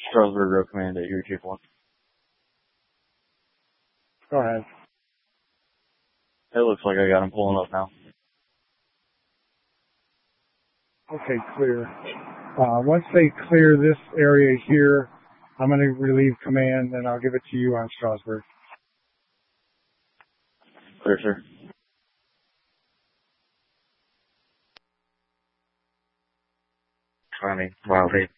Strasburg Road Command at your Chief 1. Go ahead. It looks like I got him pulling up now. Okay, clear. Once they clear this area here, I'm going to relieve command, and I'll give it to you on Strasburg. Clear, sir. Funny. Wow,